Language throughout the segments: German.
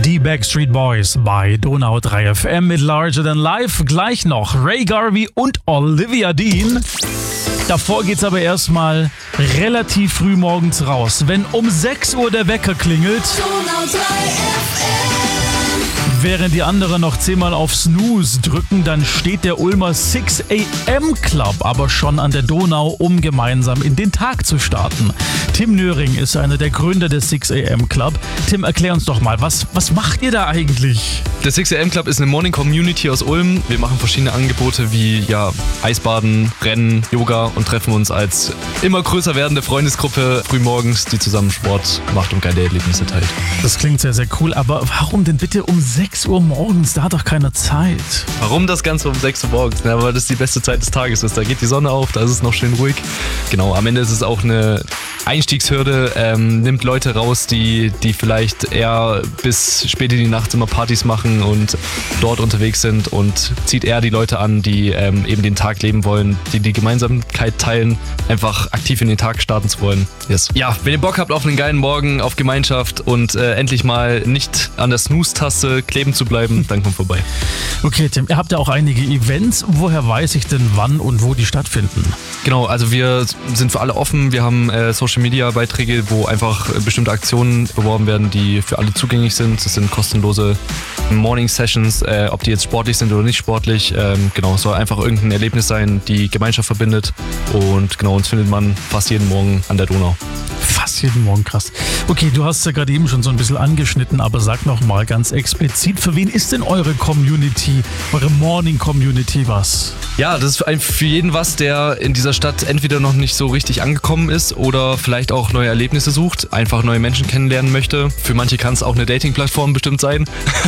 Die Backstreet Boys bei Donau 3 FM mit Larger Than Life. Gleich noch Ray Garvey und Olivia Dean. Davor geht's aber erstmal relativ früh morgens raus. Wenn um 6 Uhr der Wecker klingelt, Donau 3 FM. während die anderen noch 10-mal auf Snooze drücken, dann steht der Ulmer 6 AM Club aber schon an der Donau, um gemeinsam in den Tag zu starten. Tim Nöring ist einer der Gründer des 6 AM Club. Tim, erklär uns doch mal, was macht ihr da eigentlich? Der 6 AM Club ist eine Morning Community aus Ulm. Wir machen verschiedene Angebote wie Eisbaden, Rennen, Yoga und treffen uns als immer größer werdende Freundesgruppe frühmorgens, die zusammen Sport macht und geile Erlebnisse teilt. Das klingt sehr, sehr cool, aber warum denn bitte um 6 Uhr morgens? Da hat doch keiner Zeit. Warum das Ganze um 6 Uhr morgens? Na, weil das die beste Zeit des Tages ist. Da geht die Sonne auf, da ist es noch schön ruhig. Genau, am Ende ist es auch eine Einstiegshürde, nimmt Leute raus, die vielleicht eher bis spät in die Nacht immer Partys machen und dort unterwegs sind, und zieht eher die Leute an, die eben den Tag leben wollen, die die Gemeinsamkeit teilen, einfach aktiv in den Tag starten zu wollen. Yes. Ja, wenn ihr Bock habt auf einen geilen Morgen, auf Gemeinschaft und endlich mal nicht an der Snooze-Taste kleben zu bleiben, dann kommt vorbei. Okay, Tim, ihr habt ja auch einige Events. Woher weiß ich denn, wann und wo die stattfinden? Genau, also wir sind für alle offen. Wir haben Social-Media-Beiträge, wo einfach bestimmte Aktionen beworben werden, die für alle zugänglich sind. Das sind kostenlose Morning-Sessions, ob die jetzt sportlich sind oder nicht sportlich. Genau, es soll einfach irgendein Erlebnis sein, die Gemeinschaft verbindet. Und genau, uns findet man fast jeden Morgen an der Donau. Fast jeden Morgen, krass. Okay, du hast ja gerade eben schon so ein bisschen angeschnitten, aber sag noch mal ganz explizit, für wen ist denn eure Community, eure Morning Community was? Ja, das ist für jeden was, der in dieser Stadt entweder noch nicht so richtig angekommen ist oder vielleicht auch neue Erlebnisse sucht, einfach neue Menschen kennenlernen möchte. Für manche kann es auch eine Dating-Plattform bestimmt sein.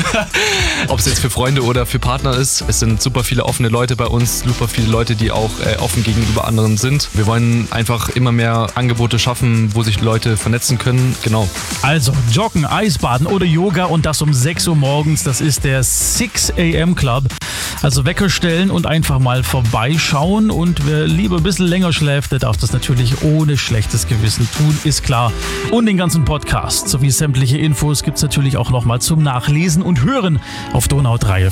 Ob es jetzt für Freunde oder für Partner ist. Es sind super viele offene Leute bei uns, super viele Leute, die auch offen gegenüber anderen sind. Wir wollen einfach immer mehr Angebote schaffen, wo sich Leute vernetzen können. Genau. Also Joggen, Eisbaden oder Yoga, und das um 6 Uhr morgens. Das ist der 6 AM Club. Also Wecker stellen und einfach mal vorbeischauen. Und wer lieber ein bisschen länger schläft, der darf das natürlich ohne schlechtes Gewissen tun, ist klar. Und den ganzen Podcast sowie sämtliche Infos gibt's natürlich auch nochmal zum Nachlesen und Hören auf Donau 3 FM.